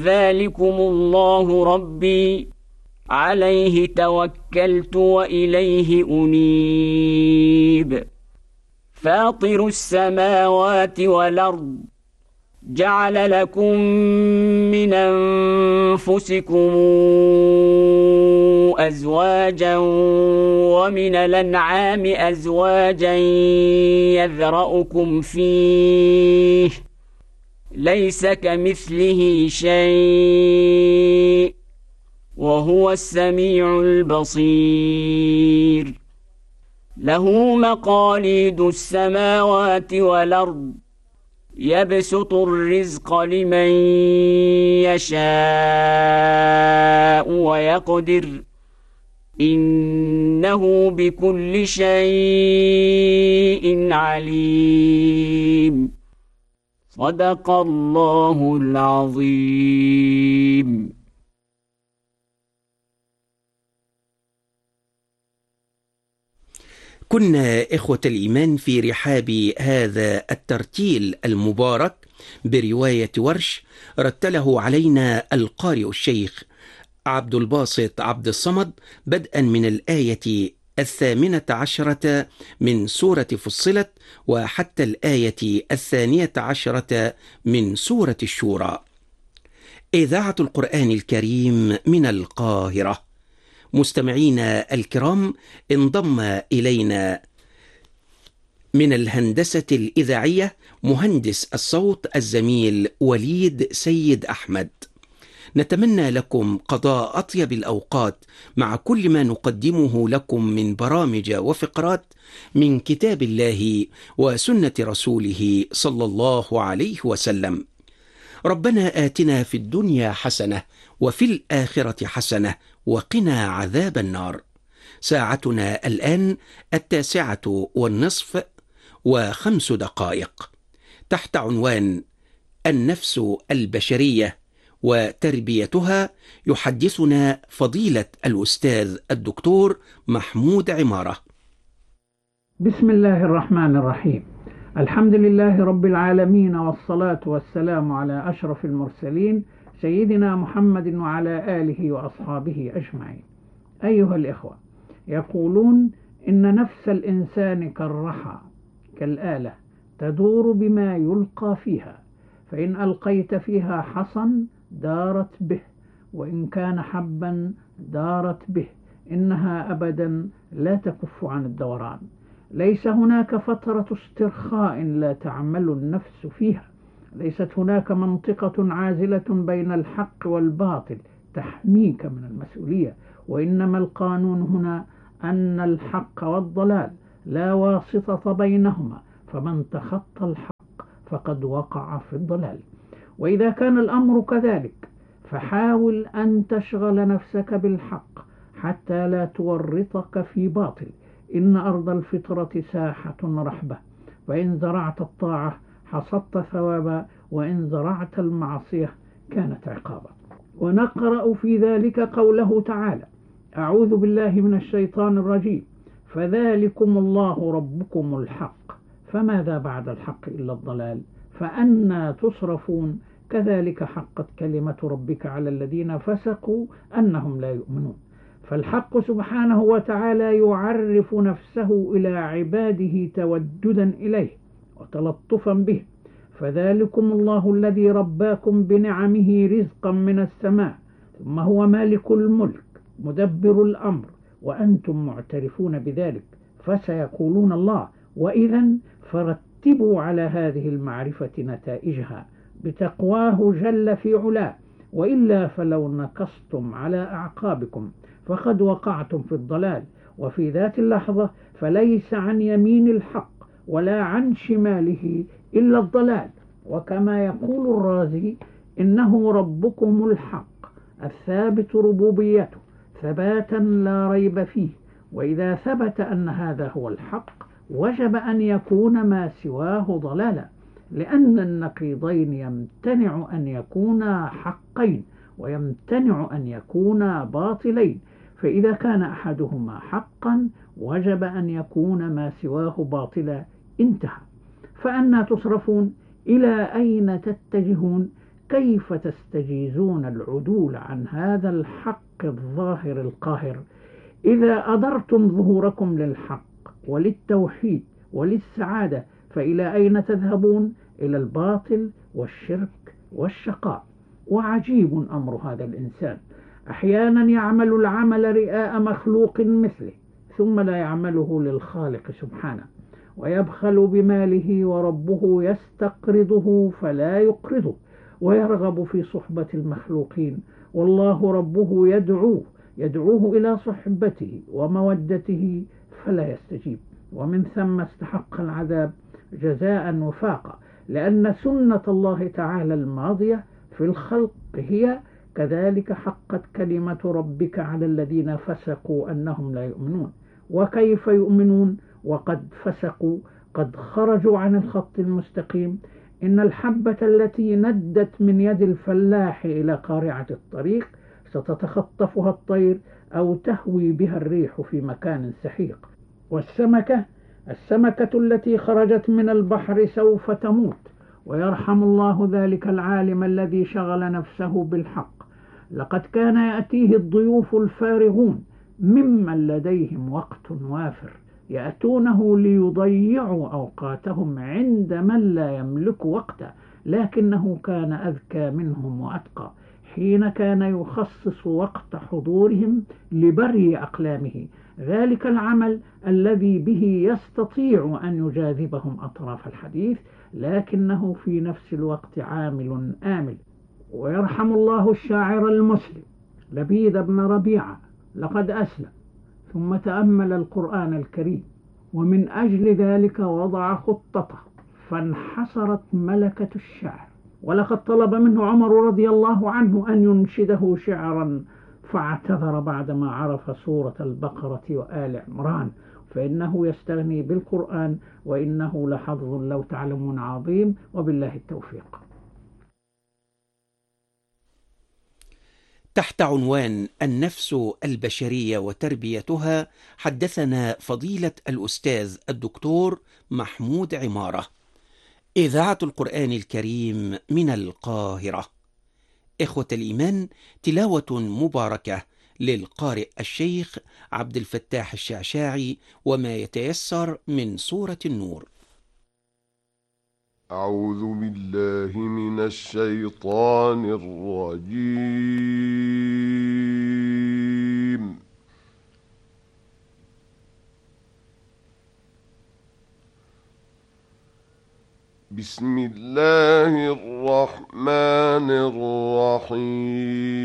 ذلكم الله ربي عليه توكلت وإليه أنيب فاطر السماوات والأرض جعل لكم من أنفسكم أزواجا ومن الأنعام أزواجا يذرأكم فيه ليس كمثله شيء وهو السميع البصير له مقاليد السماوات والأرض يبسط الرزق لمن يشاء ويقدر إنه بكل شيء عليم صدق الله العظيم. كنا إخوة الإيمان في رحاب هذا الترتيل المبارك برواية ورش رتله علينا القارئ الشيخ عبد الباسط عبد الصمد بدءا من الآية 18 من سورة فصلت وحتى الآية 12 من سورة الشورى. إذاعة القرآن الكريم من القاهرة. مستمعينا الكرام، انضم إلينا من الهندسة الإذاعية مهندس الصوت الزميل وليد سيد أحمد. نتمنى لكم قضاء أطيب الأوقات مع كل ما نقدمه لكم من برامج وفقرات من كتاب الله وسنة رسوله صلى الله عليه وسلم. ربنا آتنا في الدنيا حسنة وفي الآخرة حسنة وقنا عذاب النار. ساعتنا الآن 21:05 تحت عنوان النفس البشرية وتربيتها يحدثنا فضيلة الأستاذ الدكتور محمود عمارة. بسم الله الرحمن الرحيم. الحمد لله رب العالمين، والصلاة والسلام على أشرف المرسلين سيدنا محمد وعلى آله وأصحابه أجمعين. أيها الإخوة، يقولون إن نفس الإنسان كالرحى كالآلة تدور بما يلقى فيها، فإن ألقيت فيها حصى دارت به، وإن كان حبا دارت به، إنها أبدا لا تكف عن الدوران. ليس هناك فترة استرخاء لا تعمل النفس فيها، ليست هناك منطقة عازلة بين الحق والباطل تحميك من المسؤولية، وإنما القانون هنا أن الحق والضلال لا واسطة بينهما، فمن تخطى الحق فقد وقع في الضلال. وإذا كان الأمر كذلك فحاول أن تشغل نفسك بالحق حتى لا تورطك في باطل. إن أرض الفطرة ساحة رحبة، وإن زرعت الطاعة حصدت ثوابا، وإن زرعت المعصية كانت عقابا. ونقرأ في ذلك قوله تعالى: أعوذ بالله من الشيطان الرجيم، فذلكم الله ربكم الحق، فماذا بعد الحق إلا الضلال، فأنى تصرفون، كذلك حقت كلمة ربك على الذين فسقوا أنهم لا يؤمنون. فالحق سبحانه وتعالى يعرف نفسه إلى عباده توددا إليه وتلطفا به. فذلكم الله الذي رباكم بنعمه رزقا من السماء، ثم هو مالك الملك مدبر الأمر، وأنتم معترفون بذلك، فسيقولون الله. وإذا فرتبوا على هذه المعرفة نتائجها بتقواه جل في علاه، وإلا فلو نكصتم على أعقابكم فقد وقعتم في الضلال. وفي ذات اللحظة فليس عن يمين الحق ولا عن شماله إلا الضلال. وكما يقول الرازي: إنه ربكم الحق الثابت ربوبيته ثباتا لا ريب فيه. وإذا ثبت أن هذا هو الحق وجب أن يكون ما سواه ضلالا، لأن النقيضين يمتنع أن يكونا حقين ويمتنع أن يكونا باطلين، فإذا كان أحدهما حقا وجب أن يكون ما سواه باطلا. انتهى. فأنى تصرفون؟ إلى أين تتجهون؟ كيف تستجيزون العدول عن هذا الحق الظاهر القاهر إذا أدرتم ظهوركم للحق وللتوحيد وللسعادة؟ فإلى أين تذهبون؟ إلى الباطل والشرك والشقاء. وعجيب أمر هذا الإنسان، أحيانا يعمل العمل رئاء مخلوق مثله ثم لا يعمله للخالق سبحانه، ويبخل بماله وربه يستقرضه فلا يقرضه، ويرغب في صحبة المخلوقين والله ربه يدعوه إلى صحبته ومودته فلا يستجيب، ومن ثم استحق العذاب جزاء وفاقا، لأن سنة الله تعالى الماضية في الخلق هي كذلك حقت كلمة ربك على الذين فسقوا أنهم لا يؤمنون. وكيف يؤمنون وقد فسقوا، قد خرجوا عن الخط المستقيم؟ إن الحبة التي ندت من يد الفلاح إلى قارعة الطريق ستتخطفها الطير أو تهوي بها الريح في مكان سحيق. السمكة التي خرجت من البحر سوف تموت. ويرحم الله ذلك العالم الذي شغل نفسه بالحق. لقد كان يأتيه الضيوف الفارغون ممن لديهم وقت وافر، يأتونه ليضيعوا أوقاتهم عند من لا يملك وقته، لكنه كان أذكى منهم وأتقى حين كان يخصص وقت حضورهم لبري أقلامه، ذلك العمل الذي به يستطيع أن يجاذبهم أطراف الحديث، لكنه في نفس الوقت عامل آمل. ويرحم الله الشاعر المسلم لبيد بن ربيعة، لقد أسلم ثم تأمل القرآن الكريم، ومن أجل ذلك وضع خطته فانحصرت ملكة الشعر. ولقد طلب منه عمر رضي الله عنه أن ينشده شعرا فاعتذر بعدما عرف سورة البقرة وآل عمران، فإنه يستغني بالقرآن وإنه لحظ لو تعلمون عظيم. وبالله التوفيق. تحت عنوان النفس البشرية وتربيتها، حدثنا فضيلة الأستاذ الدكتور محمود عمارة. إذاعة القرآن الكريم من القاهرة. إخوة الإيمان، تلاوة مباركة للقارئ الشيخ عبد الفتاح الشعشاعي وما يتيسر من سورة النور. أعوذ بالله من الشيطان الرجيم. بسم الله الرحمن الرحيم.